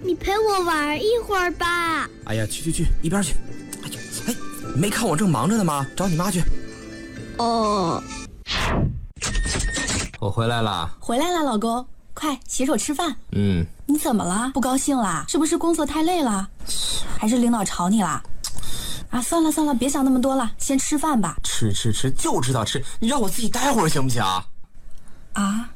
你陪我玩一会儿吧。 哎呀，去，一边去。哎呀，哎，没看我正忙着呢吗？找你妈去。 哦， 我回来了。 回来了，老公，快洗手吃饭。你怎么了？不高兴啦？是不是工作太累了？还是领导吵你啦？啊，算了，别想那么多了，先吃饭吧。 吃，就知道吃，你让我自己待会儿行不行？ 啊，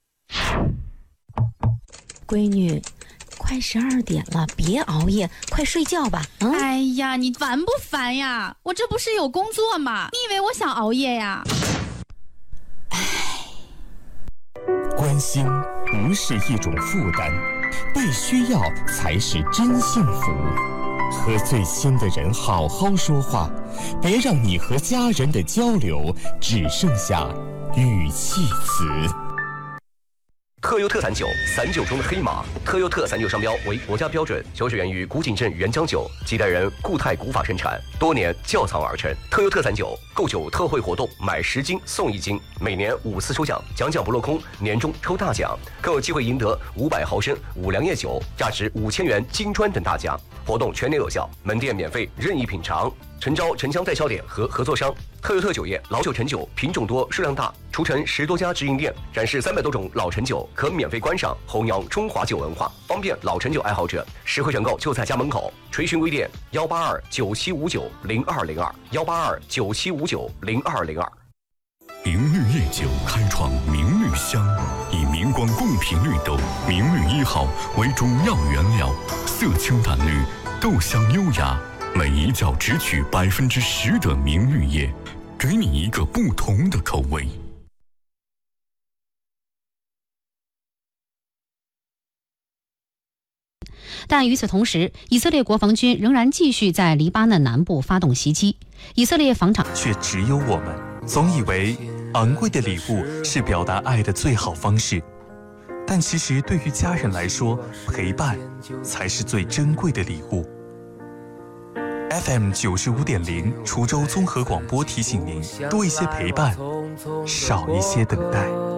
闺女，快12点了，别熬夜，快睡觉吧。 哎呀，你烦不烦呀？我这不是有工作吗？你以为我想熬夜呀？ 关心不是一种负担，被需要才是真幸福。和最亲的人好好说话，别让你和家人的交流只剩下语气词。 特优特散酒，散酒中的黑马。特优特散酒商标为国家标准，酒水源于古井镇原浆酒，几代人固态古法生产，多年窖藏而成。特优特散酒购酒特惠活动，买10斤送1斤，每年5次抽奖，奖不落空，年终抽大奖，更有机会赢得500毫升五粮液酒，价值5000元金砖等大奖。活动全年有效，门店免费任意品尝。诚招城乡代销点和合作商。特优特酒业老酒陈酒，品种多，数量大，除陈10多家直营店，展示300多种老陈酒，可免费观赏，弘扬中华酒文化，方便老陈酒爱好者。实惠选购就在家门口。垂询微店18297590202，18297590202。 明绿夜酒开创明绿香，以明光贡品绿豆明绿1号为主要原料，色清淡绿，豆香优雅，每一窖只取10%的明绿叶，给你一个不同的口味。 但与此同时，以色列国防军仍然继续在黎巴嫩南部发动袭击。以色列防场却只有我们，总以为昂贵的礼物是表达爱的最好方式，但其实对于家人来说，陪伴才是最珍贵的礼物。FM 95.0滁州综合广播提醒您：多一些陪伴，少一些等待。